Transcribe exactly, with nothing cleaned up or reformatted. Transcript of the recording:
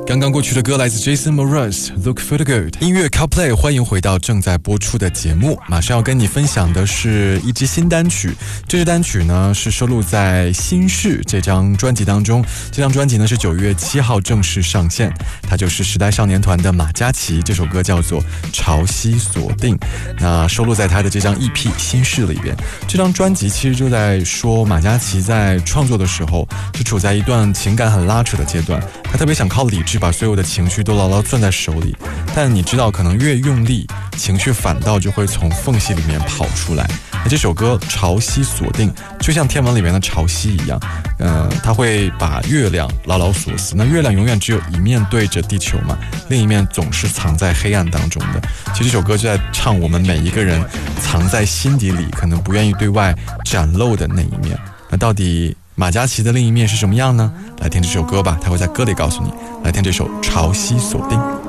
刚刚过去的歌来自 Jason Mraz Look for the Good 音乐 CarPlay， 欢迎回到正在播出的节目。马上要跟你分享的是一支新单曲，这支单曲呢是收录在心事这张专辑当中。这张专辑呢是九月七号正式上线，它就是时代少年团的马嘉祺，这首歌叫做潮汐锁定，那收录在他的这张 E P 心事里边。这张专辑其实就在说马嘉祺在创作的时候是处在一段情感很拉扯的阶段，他特别想靠理智把所有的情绪都牢牢攥在手里，但你知道可能越用力，情绪反倒就会从缝隙里面跑出来。那这首歌潮汐锁定就像天文里面的潮汐一样，呃，它会把月亮牢牢锁死。那月亮永远只有一面对着地球嘛，另一面总是藏在黑暗当中的。其实这首歌就在唱我们每一个人藏在心底里可能不愿意对外展露的那一面。那到底马嘉祺的另一面是什么样呢？来听这首歌吧，他会在歌里告诉你。来听这首潮汐锁定。